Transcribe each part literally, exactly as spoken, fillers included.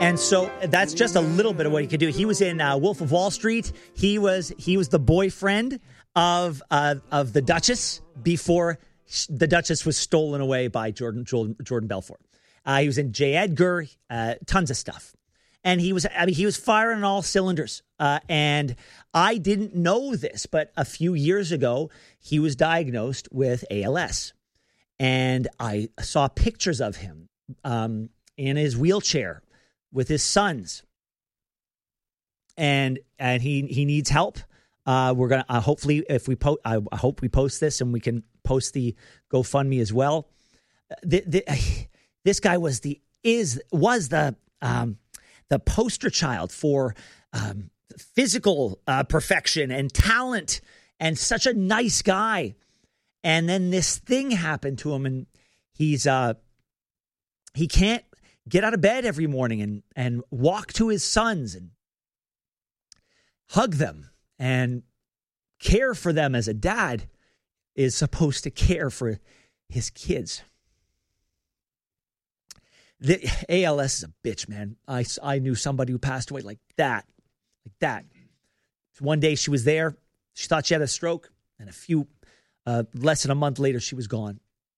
And so that's just a little bit of what he could do. He was in uh, Wolf of Wall Street. He was he was the boyfriend of uh, of the Duchess before the Duchess was stolen away by Jordan Jordan, Jordan Belfort. Uh, he was in J. Edgar, uh, tons of stuff. And he was I mean he was firing on all cylinders. Uh, and I didn't know this, but a few years ago he was diagnosed with A L S, and I saw pictures of him um, in his wheelchair with his sons, and and he he needs help. Uh, we're gonna uh, hopefully if we post, I, I hope we post this and we can post the GoFundMe as well. The, the, this guy was the is was the um, the poster child for um, physical uh, perfection and talent, and such a nice guy. And then this thing happened to him, and he's uh, he can't get out of bed every morning and, and walk to his sons and hug them and care for them as a dad is supposed to care for his kids. The A L S is a bitch, man. I, I knew somebody who passed away like that, like that. One day she was there. She thought she had a stroke, and a few, uh, less than a month later, she was gone.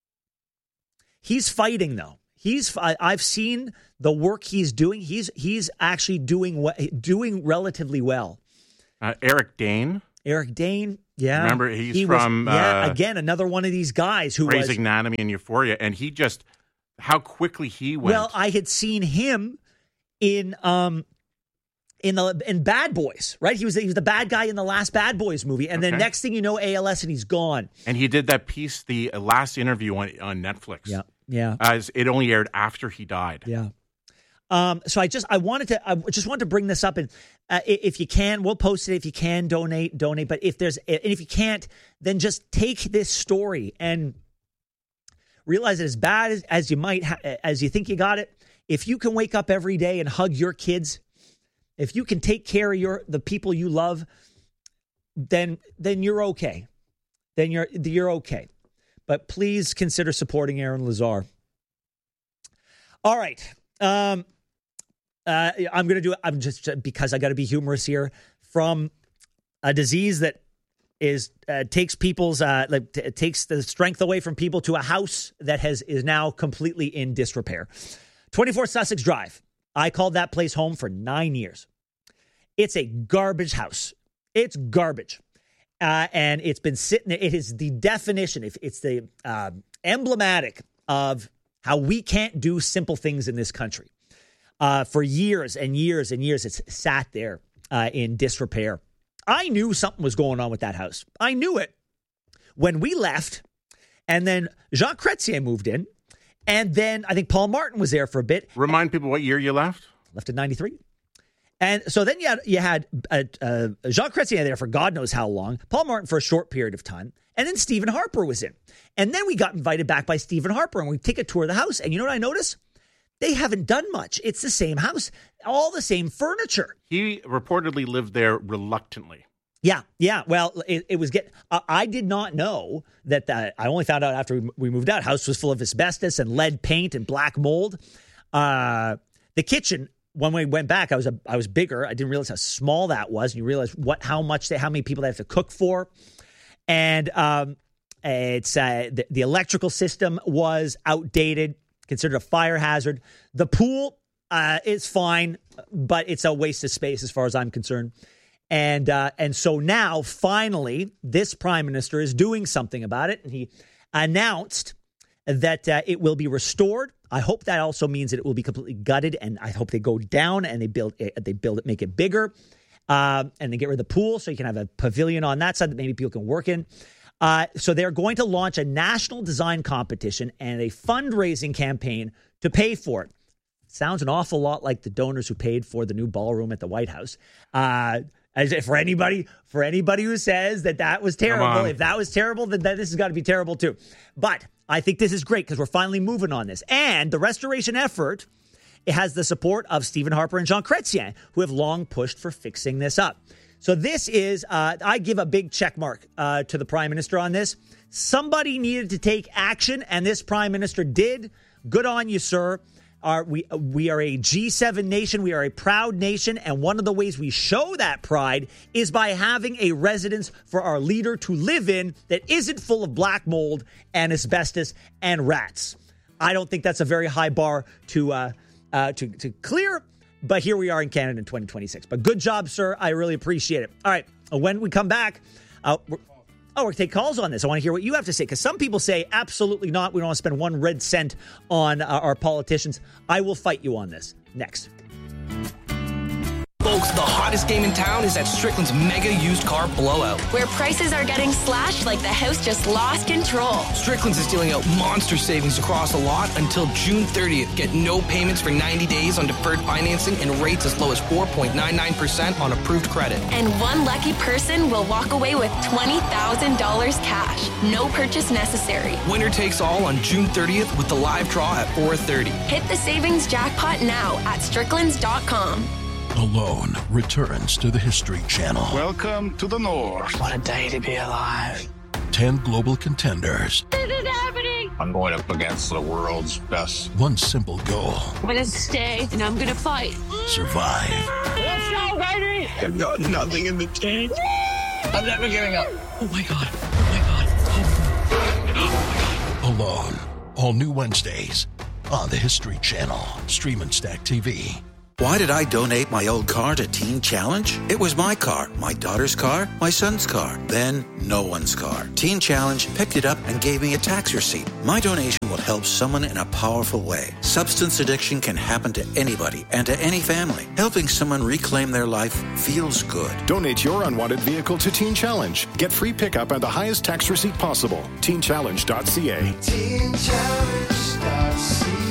He's fighting, though. He's. I, I've seen the work he's doing. He's he's actually doing what doing relatively well. Uh, Eric Dane. Eric Dane. Yeah, remember he's he from. Was, yeah, uh, again, another one of these guys who Grey's was Anatomy and Euphoria, and he just how quickly he went. Well, I had seen him in um in the in Bad Boys, right? He was he was the bad guy in the last Bad Boys movie, and okay. then next thing you know, A L S, and he's gone. And he did that piece, the last interview on on Netflix. Yeah. Yeah, as it only aired after he died. Yeah. Um, so I just I wanted to I just wanted to bring this up, and uh, if you can, we'll post it. If you can, donate, donate. But if there's and if you can't, then just take this story and realize that as bad as, as you might ha- as you think you got it, if you can wake up every day and hug your kids, if you can take care of your the people you love, then then you're okay. Then you're you're okay. But please consider supporting Aaron Lazar. All right. Um, uh, I'm going to do it. I'm just, because I got to be humorous here, from a disease that is, uh, takes people's, uh, like t- takes the strength away from people, to a house that has, is now completely in disrepair. twenty-four Sussex Drive. I called that place home for nine years. It's a garbage house. It's garbage. Uh, and it's been sitting there. It is the definition. If it's the uh, emblematic of how we can't do simple things in this country. Uh, for years and years and years, it's sat there uh, in disrepair. I knew something was going on with that house. I knew it when we left, and then Jean Chrétien moved in, and then I think Paul Martin was there for a bit. Remind people what year you left. Left in ninety-three. And so then you had, you had uh, uh, Jean Chrétien there for God knows how long, Paul Martin for a short period of time, and then Stephen Harper was in. And then we got invited back by Stephen Harper, and we take a tour of the house. And you know what I noticed? They haven't done much. It's the same house, all the same furniture. He reportedly lived there reluctantly. Yeah, yeah. Well, it, it was get. Uh, I did not know that. The, I only found out after we, we moved out. House was full of asbestos and lead paint and black mold. Uh, the kitchen. When we went back, I was a, I was bigger. I didn't realize how small that was. And you realize what, how much they, how many people they have to cook for, and um, it's uh, the, the electrical system was outdated, considered a fire hazard. The pool uh, is fine, but it's a waste of space as far as I'm concerned. And uh, and so now, finally, this prime minister is doing something about it, and he announced that uh, it will be restored. I hope that also means that it will be completely gutted, and I hope they go down and they build it, they build it, make it bigger, uh, and they get rid of the pool so you can have a pavilion on that side that maybe people can work in. Uh, so they're going to launch a national design competition and a fundraising campaign to pay for it. Sounds an awful lot like the donors who paid for the new ballroom at the White House. Uh, as if for anybody, for anybody who says that that was terrible, if that was terrible, then, then this has got to be terrible too. But I think this is great because we're finally moving on this. And the restoration effort, it has the support of Stephen Harper and Jean Chrétien, who have long pushed for fixing this up. So this is, uh, I give a big check mark uh, to the prime minister on this. Somebody needed to take action, and this prime minister did. Good on you, sir. are we we are a G seven nation. We are a proud nation, and one of the ways we show that pride is by having a residence for our leader to live in that isn't full of black mold and asbestos and rats. I don't think that's a very high bar to uh, uh, to to clear, but here we are in Canada in twenty twenty-six. But good job, sir. I really appreciate it. All right, when we come back, uh, we're, oh, we're going to take calls on this. I want to hear what you have to say, because some people say absolutely not. We don't want to spend one red cent on uh, our politicians. I will fight you on this. Next. Folks, the hottest game in town is at Strickland's Mega Used Car Blowout, where prices are getting slashed like the house just lost control. Strickland's is dealing out monster savings across the lot until June thirtieth. Get no payments for ninety days on deferred financing and rates as low as four point nine nine percent on approved credit. And one lucky person will walk away with twenty thousand dollars cash. No purchase necessary. Winner takes all on June thirtieth with the live draw at four thirty. Hit the savings jackpot now at stricklands dot com. Alone returns to the History Channel. Welcome to the North. What a day to be alive. Ten global contenders. This is happening. I'm going up against the world's best. One simple goal. I'm going to stay and I'm going to fight. Survive. Let's go, baby. I've got nothing in the tank. I'm never giving up. Oh my God. Oh my God. Oh. Oh my God. Alone. All new Wednesdays on the History Channel. Stream and Stack T V. Why did I donate my old car to Teen Challenge? It was my car, my daughter's car, my son's car, then no one's car. Teen Challenge picked it up and gave me a tax receipt. My donation will help someone in a powerful way. Substance addiction can happen to anybody and to any family. Helping someone reclaim their life feels good. Donate your unwanted vehicle to Teen Challenge. Get free pickup and the highest tax receipt possible. teen challenge dot c a. teen challenge dot c a.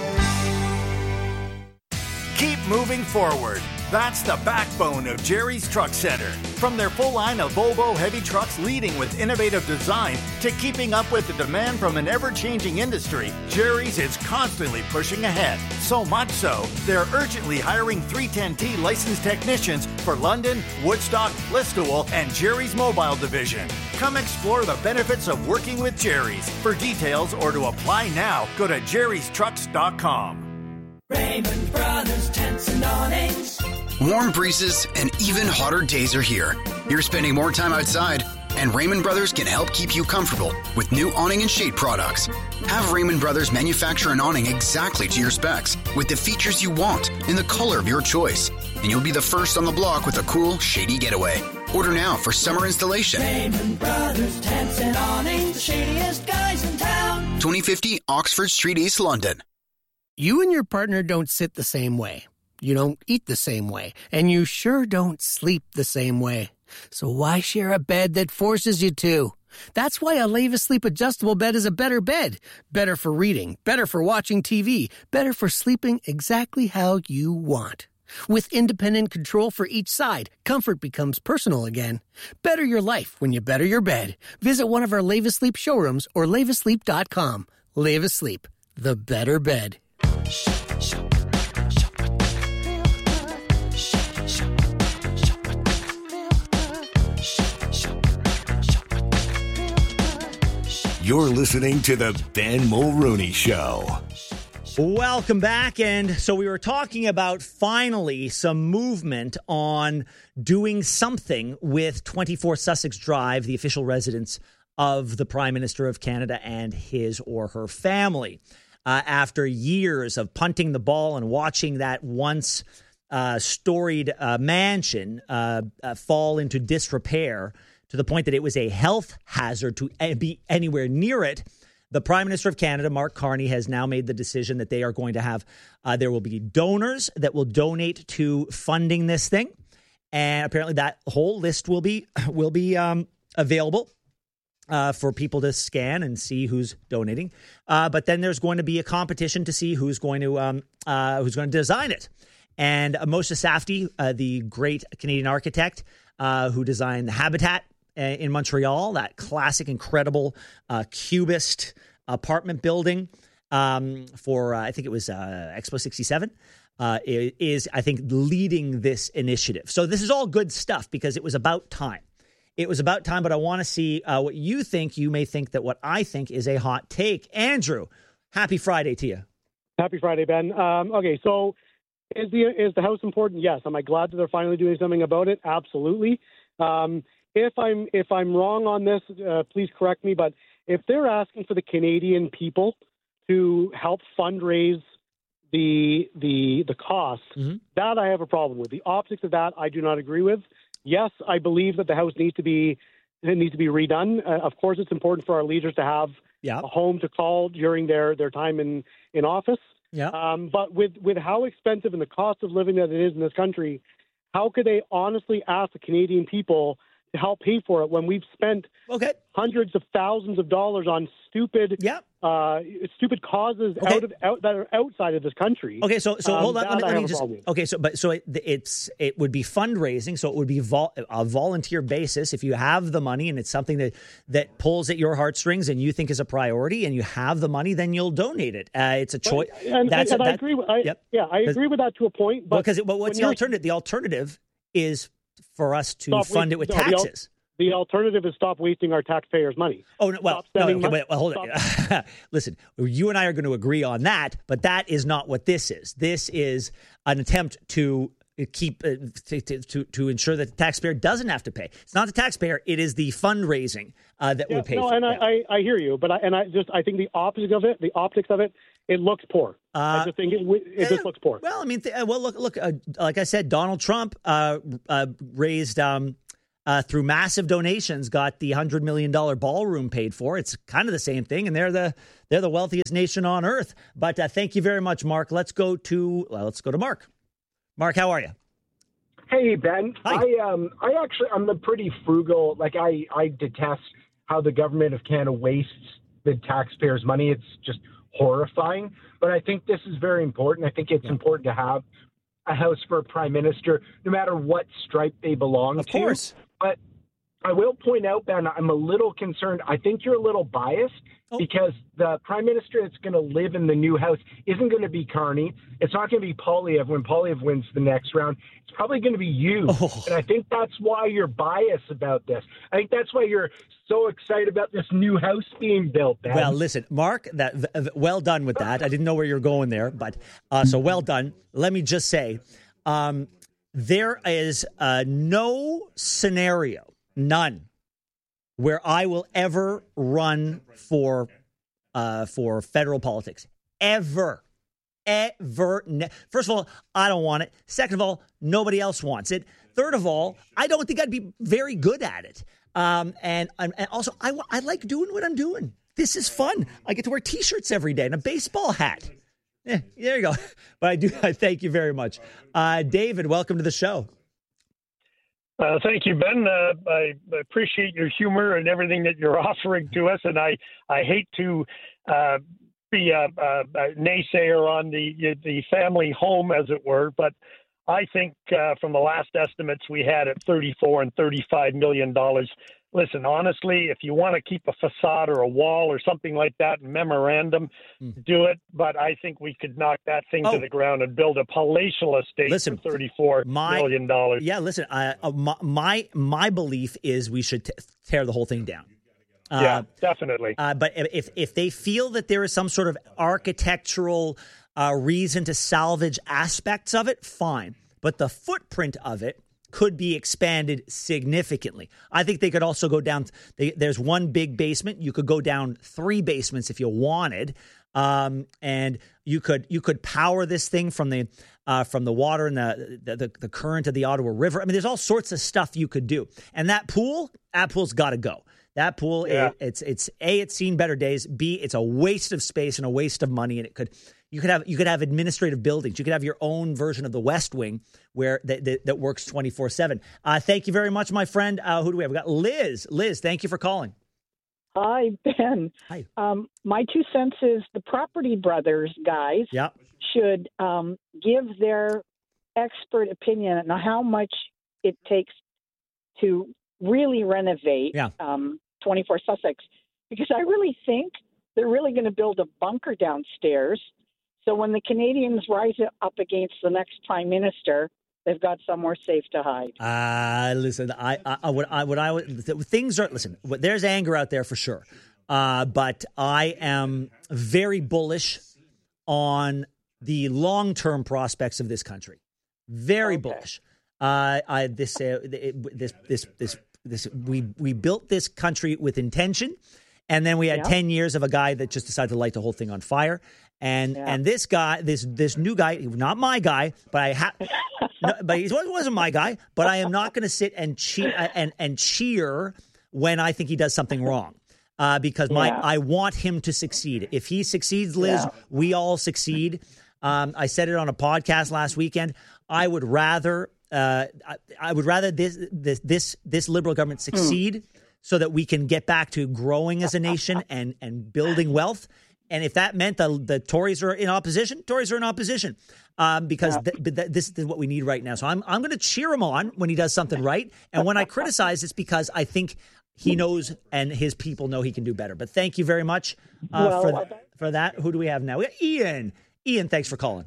Keep moving forward. That's the backbone of Jerry's Truck Center. From their full line of Volvo heavy trucks leading with innovative design to keeping up with the demand from an ever-changing industry, Jerry's is constantly pushing ahead. So much so, they're urgently hiring three ten T licensed technicians for London, Woodstock, Listowel, and Jerry's Mobile Division. Come explore the benefits of working with Jerry's. For details or to apply now, go to jerrys trucks dot com. Raymond Brothers Tents and Awnings. Warm breezes and even hotter days are here. You're spending more time outside, and Raymond Brothers can help keep you comfortable with new awning and shade products. Have Raymond Brothers manufacture an awning exactly to your specs with the features you want in the color of your choice, and you'll be the first on the block with a cool, shady getaway. Order now for summer installation. Raymond Brothers Tents and Awnings, the shadiest guys in town. twenty fifty Oxford Street, East London. You and your partner don't sit the same way. You don't eat the same way. And you sure don't sleep the same way. So why share a bed that forces you to? That's why a Leva Sleep adjustable bed is a better bed. Better for reading, better for watching T V, better for sleeping exactly how you want. With independent control for each side, comfort becomes personal again. Better your life when you better your bed. Visit one of our Leva Sleep showrooms or leva sleep dot com. Leva Sleep, the better bed. You're listening to the Ben Mulrooney Show. Welcome back. And so we were talking about finally some movement on doing something with twenty-four Sussex Drive, the official residence of the Prime Minister of Canada and his or her family. Uh, after years of punting the ball and watching that once uh, storied uh, mansion uh, uh, fall into disrepair to the point that it was a health hazard to be anywhere near it, the Prime Minister of Canada, Mark Carney, has now made the decision that they are going to have, uh, there will be donors that will donate to funding this thing. And apparently that whole list will be, will be um, available. Uh, for people to scan and see who's donating, uh, but then there's going to be a competition to see who's going to um, uh, who's going to design it. And uh, Moshe Safdie, uh, the great Canadian architect uh, who designed the Habitat uh, in Montreal, that classic, incredible uh, cubist apartment building um, for uh, I think it was uh, Expo sixty-seven. Uh, is I think leading this initiative. So this is all good stuff because it was about time. It was about time, but I want to see uh, what you think. You may think that what I think is a hot take. Andrew, happy Friday to you. Happy Friday, Ben. Um, okay, so is the is the house important? Yes. Am I glad that they're finally doing something about it? Absolutely. Um, if I'm if I'm wrong on this, uh, please correct me. But if they're asking for the Canadian people to help fundraise the the the costs, mm-hmm. that I have a problem with. The optics of that, I do not agree with. Yes, I believe that the house needs to be it needs to be redone. Uh, of course, it's important for our leaders to have yeah. a home to call during their, their time in, in office. Yeah. Um, but with, with how expensive and the cost of living that it is in this country, how could they honestly ask the Canadian people to help pay for it when we've spent okay. hundreds of thousands of dollars on stupid, yeah. uh, stupid causes okay. out of out that are outside of this country. Okay, so so um, hold on. Let me, let me just. Problem. Okay, so but so it, it's it would be fundraising, so it would be vol, a volunteer basis. If you have the money and it's something that that pulls at your heartstrings and you think is a priority, and you have the money, then you'll donate it. Uh, it's a choice. And, That's and, and a, I that, agree. With, I, yep. Yeah, I agree with that to a point. But because well, what's the alternative? The alternative is for us to fund it with no, taxes. The alternative is stop wasting our taxpayers' money. Oh, no, well, no, okay, wait, well, hold on. Listen, you and I are going to agree on that, but that is not what this is. This is an attempt to keep uh, to, to to ensure that the taxpayer doesn't have to pay. It's not the taxpayer; it is the fundraising uh, that yeah, would pay. No, for and it. I, I, I hear you, but I, and I just I think the opposite of it, the optics of it, it looks poor. Uh, I just think it, it yeah, just looks poor. Well, I mean, th- well, look, look, uh, like I said, Donald Trump uh, uh, raised. Um, Uh, through massive donations, got the hundred million dollar ballroom paid for. It's kind of the same thing, and they're the they're the wealthiest nation on earth. But uh, thank you very much, Mark. Let's go to well, let's go to Mark. Mark, how are you? Hey, Ben. Hi. I um I actually I'm a pretty frugal. Like I I detest how the government of Canada wastes the taxpayers' money. It's just horrifying. But I think this is very important. I think it's yeah. important to have a house for a prime minister, no matter what stripe they belong to. Of course. But I will point out, Ben, I'm a little concerned. I think you're a little biased oh. because the prime minister that's going to live in the new house isn't going to be Carney. It's not going to be Poilievre when Poilievre wins the next round. It's probably going to be you. Oh. And I think that's why you're biased about this. I think that's why you're so excited about this new house being built, Ben. Well, listen, Mark, that well done with that. I didn't know where you were going there, but uh, so well done. Let me just say, um, there is uh, no scenario, none, where I will ever run for uh, for federal politics. Ever. Ever. Ne- First of all, I don't want it. Second of all, nobody else wants it. Third of all, I don't think I'd be very good at it. Um, and, and also, I, I like doing what I'm doing. This is fun. I get to wear T-shirts every day and a baseball hat. Yeah, there you go. But I do. I thank you very much. Uh, David, welcome to the show. Uh, thank you, Ben. Uh, I appreciate your humor and everything that you're offering to us. And I, I hate to uh, be a, a, a naysayer on the the family home, as it were. But I think uh, from the last estimates we had at thirty-four and thirty-five million dollars. Listen, honestly, if you want to keep a facade or a wall or something like that, memorandum, mm. do it. But I think we could knock that thing oh. to the ground and build a palatial estate listen, for thirty-four million dollars. Yeah, listen, uh, my, my my belief is we should t- tear the whole thing down. Uh, yeah, definitely. Uh, but if if they feel that there is some sort of architectural uh, reason to salvage aspects of it, fine. But the footprint of it could be expanded significantly. I think they could also go down. They, there's one big basement. You could go down three basements if you wanted, um, and you could you could power this thing from the uh, from the water and the, the the current of the Ottawa River. I mean, there's all sorts of stuff you could do. And that pool, that pool's got to go. That pool, yeah. it, it's it's a it's seen better days. B, it's a waste of space and a waste of money, and it could. You could have you could have administrative buildings. You could have your own version of the West Wing where that that, that works twenty-four seven. Uh, thank you very much, my friend. Uh, who do we have? We got Liz. Liz, thank you for calling. Hi, Ben. Hi. Um, my two cents is the Property Brothers guys yep. should um, give their expert opinion on how much it takes to really renovate yeah. um, twenty-four Sussex, because I really think they're really going to build a bunker downstairs. So when the Canadians rise up against the next prime minister, they've got somewhere safe to hide. Uh, listen, I, I, what I, what I, things are, listen, there's anger out there for sure. Uh, but I am very bullish on the long-term prospects of this country. Very okay. bullish. Uh, I, this, uh, this, this, this, this, we, we built this country with intention, and then we had yeah. ten years of a guy that just decided to light the whole thing on fire. And yeah. and this guy, this this new guy, not my guy, but I have, no, but he wasn't my guy. But I am not going to sit and cheer and and cheer when I think he does something wrong. Uh, because my yeah. I want him to succeed. If he succeeds, Liz, yeah. we all succeed. Um, I said it on a podcast last weekend. I would rather uh, I, I would rather this this this this liberal government succeed mm. so that we can get back to growing as a nation and and building wealth. And if that meant the the Tories are in opposition, Tories are in opposition um, because yeah. th- th- this is what we need right now. So I'm I'm going to cheer him on when he does something right, and when I criticize, it's because I think he knows and his people know he can do better. But thank you very much uh, well, for th- for that. Who do we have now? We got Ian. Ian, thanks for calling.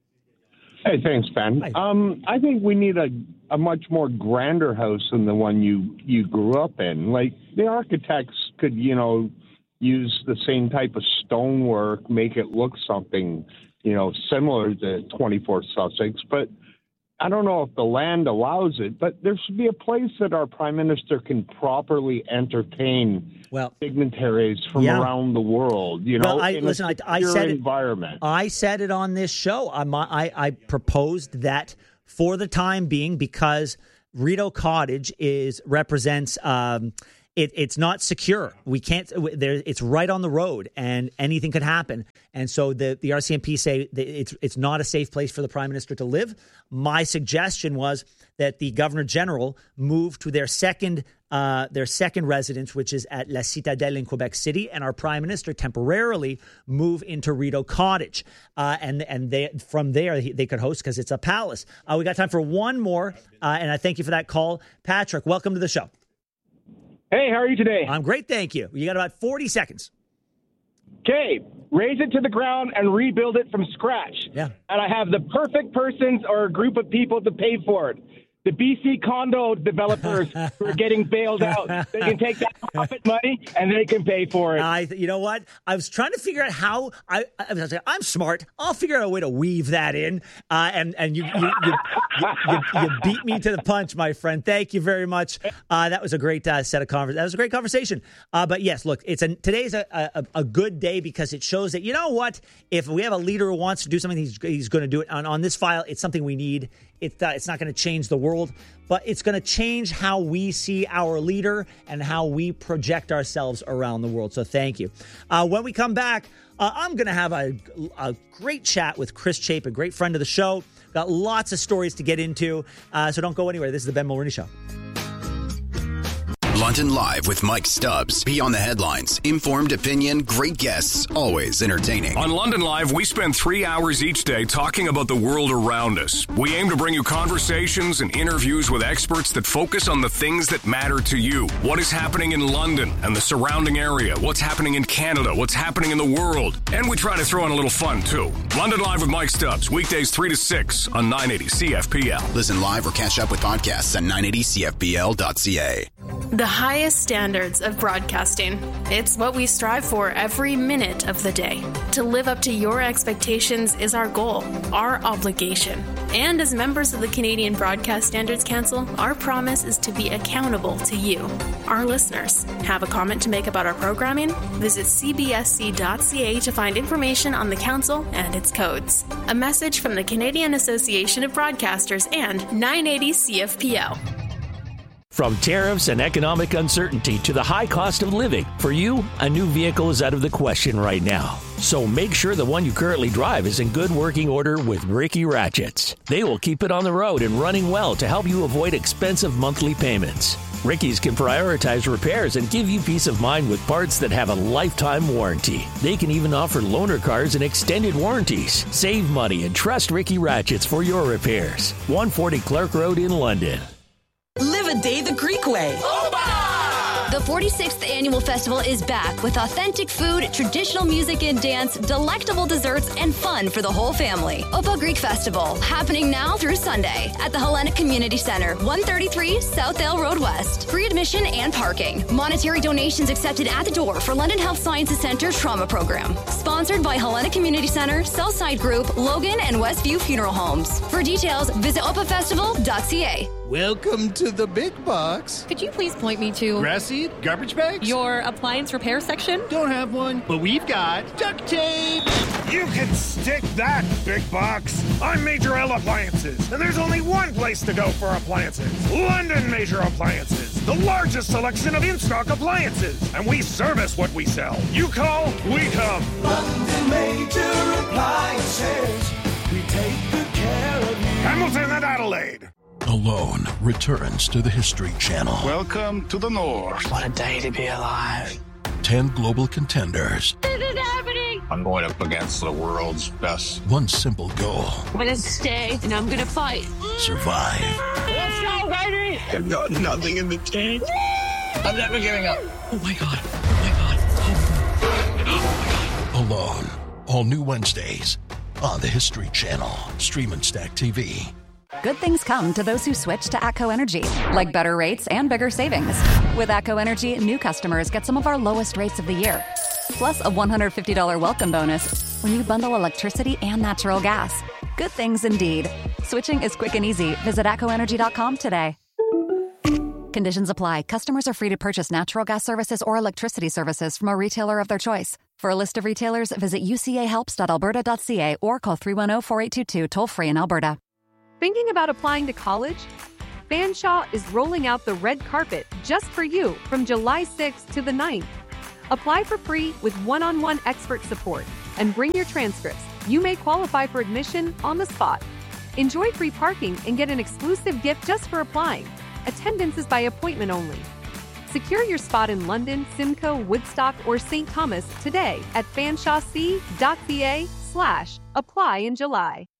Hey, thanks, Ben. Hi. Um, I think we need a, a much more grander house than the one you, you grew up in. Like, the architects could, you know, use the same type of stonework, make it look something, you know, similar to twenty-four Sussex. But I don't know if the land allows it, but there should be a place that our prime minister can properly entertain well, dignitaries from yeah. around the world, you know, well, I, in listen, a I, I said environment. It, I said it on this show. I, I, I proposed that for the time being, because Rideau Cottage is represents um, – It, it's not secure. We can't. There, it's right on the road, and anything could happen. And so the, the R C M P say that it's it's not a safe place for the Prime Minister to live. My suggestion was that the Governor General move to their second uh, their second residence, which is at La Citadelle in Quebec City, and our Prime Minister temporarily move into Rideau Cottage, uh, and and they from there they could host because it's a palace. Uh, we got time for one more, uh, and I thank you for that call, Patrick. Welcome to the show. Hey, how are you today? I'm great, thank you. You got about forty seconds. Okay, raise it to the ground and rebuild it from scratch. Yeah. And I have the perfect persons or group of people to pay for it. The B C condo developers who are getting bailed out. They can take that profit money and they can pay for it. I, you know what? I was trying to figure out how. I, I was like, I'm smart. I'll figure out a way to weave that in. Uh, and and you you, you, you, you you beat me to the punch, my friend. Thank you very much. Uh, that was a great uh, set of conversation. That was a great conversation. Uh, but yes, look, it's a today's a, a a good day because it shows that, you know what? If we have a leader who wants to do something, he's he's going to do it. On on this file, it's something we need. It's uh, it's not going to change the world, but it's going to change how we see our leader and how we project ourselves around the world. So thank you. Uh, when we come back, uh, I'm going to have a, a great chat with Chris Chape, a great friend of the show. Got lots of stories to get into, uh, so don't go anywhere. This is the Ben Mulroney Show. London Live with Mike Stubbs. Beyond the headlines, informed opinion, great guests, always entertaining. On London Live, we spend three hours each day talking about the world around us. We aim to bring you conversations and interviews with experts that focus on the things that matter to you. What is happening in London and the surrounding area? What's happening in Canada? What's happening in the world? And we try to throw in a little fun, too. London Live with Mike Stubbs, weekdays three to six on nine eighty C F P L. Listen live or catch up with podcasts at nine eighty C F P L dot C A. The highest standards of broadcasting. It's what we strive for every minute of the day. To live up to your expectations is our goal, our obligation. And as members of the Canadian Broadcast Standards Council, our promise is to be accountable to you, our listeners. Have a comment to make about our programming? Visit c b s c dot c a to find information on the council and its codes. A message from the Canadian Association of Broadcasters and nine eighty C F P L. From tariffs and economic uncertainty to the high cost of living, for you, a new vehicle is out of the question right now. So make sure the one you currently drive is in good working order with Ricky Ratchets. They will keep it on the road and running well to help you avoid expensive monthly payments. Ricky's can prioritize repairs and give you peace of mind with parts that have a lifetime warranty. They can even offer loaner cars and extended warranties. Save money and trust Ricky Ratchets for your repairs. one forty Clark Road in London. Live a day the Greek way. Oba! The forty-sixth Annual Festival is back with authentic food, traditional music and dance, delectable desserts, and fun for the whole family. Opa Greek Festival, happening now through Sunday at the Hellenic Community Center, one thirty-three South Ale Road West. Free admission and parking. Monetary donations accepted at the door for London Health Sciences Center Trauma Program. Sponsored by Hellenic Community Center, Southside Group, Logan, and Westview Funeral Homes. For details, visit opa festival dot c a. Welcome to the big box. Could you please point me to grass seed, garbage bags, your appliance repair section? Don't have one, but we've got duct tape. You can stick that, big box. I'm Major L Appliances, and there's only one place to go for appliances. London Major Appliances, the largest selection of in-stock appliances, and we service what we sell. You call, we come. London Major Appliances, we take good care of you. Hamilton and Adelaide. Alone returns to the History Channel. Welcome to the North. What a day to be alive. Ten global contenders. This is happening. I'm going up against the world's best. One simple goal. I'm going to stay and I'm going to fight. Survive. Let's go, baby. I've got nothing in the tank. I'm never giving up. Oh my God. Oh my God. Oh, oh my God. Alone. All new Wednesdays on the History Channel. Stream and Stack T V. Good things come to those who switch to ATCO Energy, like better rates and bigger savings. With ATCO Energy, new customers get some of our lowest rates of the year, plus a one hundred fifty dollars welcome bonus when you bundle electricity and natural gas. Good things indeed. Switching is quick and easy. Visit atco energy dot com today. Conditions apply. Customers are free to purchase natural gas services or electricity services from a retailer of their choice. For a list of retailers, visit u c a helps dot alberta dot c a or call three one zero, four eight two two toll-free in Alberta. Thinking about applying to college? Fanshawe is rolling out the red carpet just for you from July sixth to the ninth. Apply for free with one-on-one expert support and bring your transcripts. You may qualify for admission on the spot. Enjoy free parking and get an exclusive gift just for applying. Attendance is by appointment only. Secure your spot in London, Simcoe, Woodstock, or Saint Thomas today at fanshawec dot c a slash apply in July.